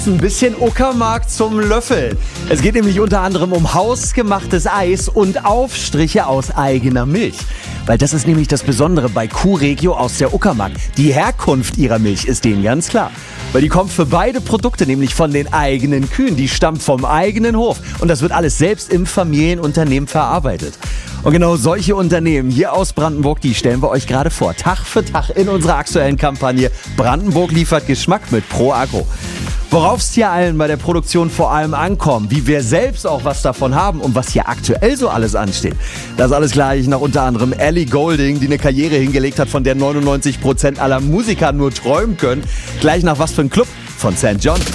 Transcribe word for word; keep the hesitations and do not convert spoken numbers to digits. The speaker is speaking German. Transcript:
Ein bisschen Uckermark zum Löffeln. Es geht nämlich unter anderem um hausgemachtes Eis und Aufstriche aus eigener Milch. Weil das ist nämlich das Besondere bei Q-Regio aus der Uckermark. Die Herkunft ihrer Milch ist denen ganz klar. Weil die kommt für beide Produkte nämlich von den eigenen Kühen. Die stammt vom eigenen Hof. Und das wird alles selbst im Familienunternehmen verarbeitet. Und genau solche Unternehmen hier aus Brandenburg, die stellen wir euch gerade vor. Tag für Tag in unserer aktuellen Kampagne Brandenburg liefert Geschmack mit Pro Agro. Worauf es hier allen bei der Produktion vor allem ankommt, wie wir selbst auch was davon haben und was hier aktuell so alles ansteht. Das alles gleich nach unter anderem Ellie Goulding, die eine Karriere hingelegt hat, von der neunundneunzig Prozent aller Musiker nur träumen können. Gleich nach was für ein Club von Sankt John.